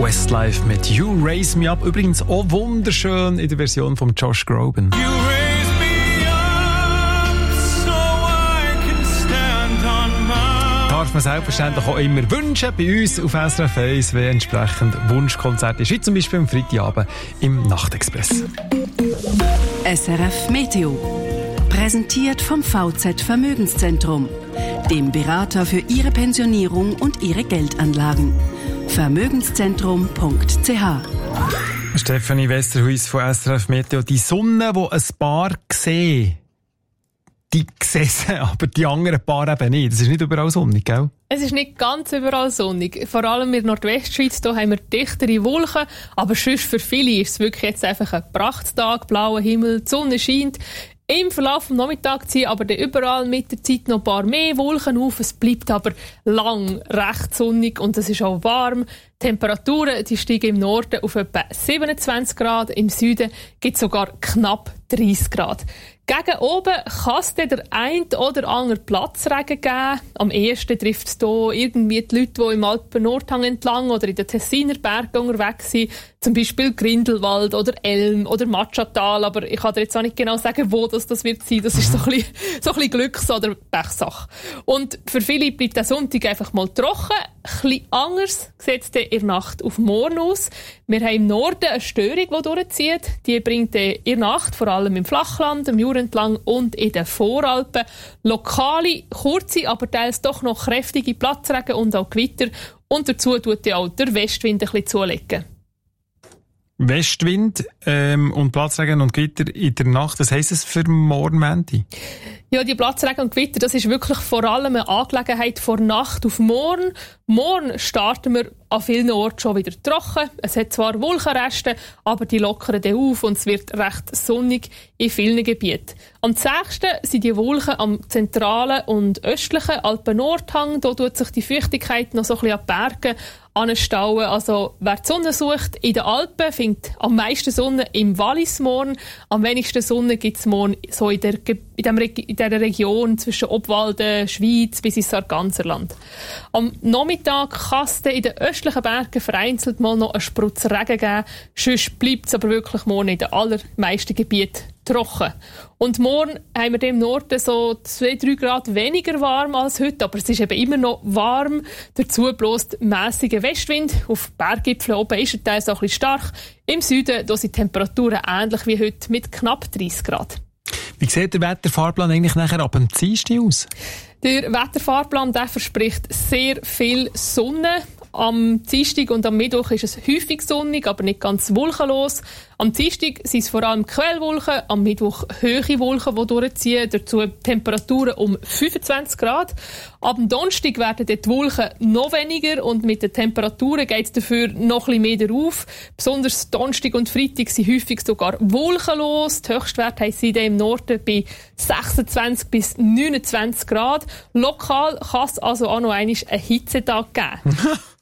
Westlife mit You Raise Me Up. Übrigens auch wunderschön in der Version von Josh Groban. You raise me up, so I can stand on my... Darf man selbstverständlich auch immer wünschen bei uns auf SRF 1, wenn entsprechend Wunschkonzerte ist, wie zum Beispiel am Freitagabend im Nachtexpress. SRF Meteo. Präsentiert vom VZ Vermögenszentrum, dem Berater für Ihre Pensionierung und Ihre Geldanlagen. Vermögenszentrum.ch. Stefanie Westerhuis von SRF Meteo. Die Sonne, die ein Paar sehen, die sehen sie, aber die anderen Paare eben nicht. Es ist nicht überall sonnig, gell? Es ist nicht ganz überall sonnig. Vor allem in der Nordwestschweiz hier haben wir dichtere Wolken. Aber sonst für viele ist es wirklich jetzt einfach ein Prachttag, blauer Himmel, die Sonne scheint. Im Verlauf des Nachmittags ziehen aber dann überall mit der Zeit noch ein paar mehr Wolken auf. Es bleibt aber lang recht sonnig und es ist auch warm. Die Temperaturen die steigen im Norden auf etwa 27 Grad, im Süden gibt es sogar knapp 30 Grad. Gegen oben kann es dann der ein oder andere Platzregen geben. Am ehesten trifft es hier irgendwie die Leute, die im Alpen-Nordhang entlang oder in den Tessiner Bergen unterwegs sind. Zum Beispiel Grindelwald oder Elm oder Matschatal. Aber ich kann dir jetzt auch nicht genau sagen, wo das wird sein. Das ist so ein bisschen Glücks- oder Pechsache. Und für viele bleibt der Sonntag einfach mal trocken. Ein bisschen anders sieht es dann in der Nacht auf morgen aus. Wir haben im Norden eine Störung, die durchzieht. Die bringt in der Nacht vor allem im Flachland, im Jura entlang und in den Voralpen lokale, kurze, aber teils doch noch kräftige Platzregen und auch Gewitter. Und dazu tut ja auch der Westwind ein bisschen zulegen. Westwind und Platzregen und Gewitter in der Nacht, was heisst es für morgen Montag? Ja, die Platzregen und Gewitter, das ist wirklich vor allem eine Angelegenheit von Nacht auf morgen. Morgen starten wir an vielen Orten schon wieder trocken. Es hat zwar Wolkenreste, aber die lockern dann auf und es wird recht sonnig in vielen Gebieten. Am zächsten sind die Wolken am zentralen und östlichen Alpen-Nordhang. Da tut sich die Feuchtigkeit noch so ein bisschen an Bergen anstauen. Also wer die Sonne sucht in den Alpen, findet am meisten Sonne im Wallis morgen. Am wenigsten Sonne gibt es morgen so in dieser Region zwischen Obwalden, Schweiz bis ins Sarganserland. Am Nachmittag kann es in den östlichen Bergen vereinzelt mal noch einen Sprutz Regen geben. Sonst bleibt es aber wirklich morgen in den allermeisten Gebieten trocken. Und morgen haben wir im Norden so 2-3 Grad weniger warm als heute, aber es ist eben immer noch warm. Dazu bläst mässiger Westwind. Auf Berggipfeln oben ist er teils auch ein bisschen stark. Im Süden da sind die Temperaturen ähnlich wie heute mit knapp 30 Grad. Wie sieht der Wetterfahrplan eigentlich nachher ab dem Dienstag aus? Der Wetterfahrplan der verspricht sehr viel Sonne. Am Dienstag und am Mittwoch ist es häufig sonnig, aber nicht ganz wolkenlos. Am Dienstag sind es vor allem Quellwolken, am Mittwoch hohe Wolken, die durchziehen, dazu Temperaturen um 25 Grad. Ab dem Donnerstag werden die Wolken noch weniger und mit den Temperaturen geht es dafür noch ein bisschen mehr auf. Besonders Donnerstag und Freitag sind häufig sogar wolkenlos. Die Höchstwerte haben sie im Norden bei 26 bis 29 Grad. Lokal kann es also auch noch einmal einen Hitzetag geben.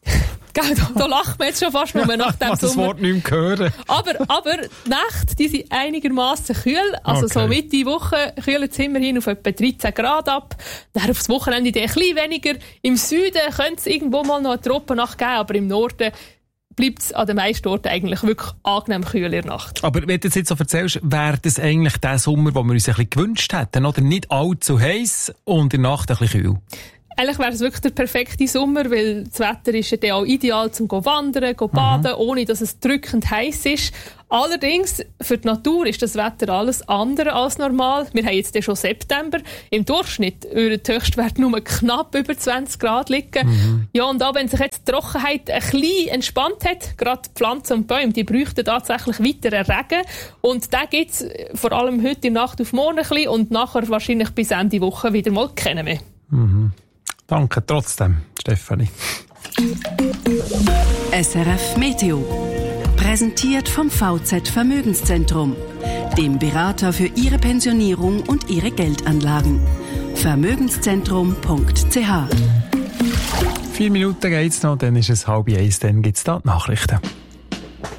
Da lacht man jetzt schon fast, wenn man nach dem das Wort nicht mehr hören. Aber die Nächte, die sind einigermaßen kühl. Also okay. So Mitte Woche kühlen es immerhin auf etwa 13 Grad ab. Dann aufs Wochenende ein bisschen weniger. Im Süden könnte es irgendwo mal noch eine Tropennacht geben, aber im Norden bleibt es an den meisten Orten eigentlich wirklich angenehm kühl in der Nacht. Aber wenn du jetzt so erzählst, wäre das eigentlich der Sommer, den wir uns ein bisschen gewünscht hätten, oder nicht allzu heiß und in der Nacht ein bisschen kühl? Eigentlich wäre es wirklich der perfekte Sommer, weil das Wetter ist ja dann auch ideal zum Wandern, baden, ohne dass es drückend heiß ist. Allerdings, für die Natur ist das Wetter alles andere als normal. Wir haben jetzt schon September. Im Durchschnitt würden die Höchstwerte nur knapp über 20 Grad liegen. Ja, und auch wenn sich jetzt die Trockenheit ein bisschen entspannt hat, gerade Pflanzen und Bäume, die bräuchten tatsächlich weiteren Regen. Und den gibt es vor allem heute in der Nacht auf morgen ein bisschen und nachher wahrscheinlich bis Ende Woche wieder mal kennen wir. Danke trotzdem, Stefanie. SRF Meteo. Präsentiert vom VZ Vermögenszentrum, dem Berater für Ihre Pensionierung und Ihre Geldanlagen. Vermögenszentrum.ch. 4 Minuten geht's noch, dann ist es 12:30, dann gibt's da die Nachrichten.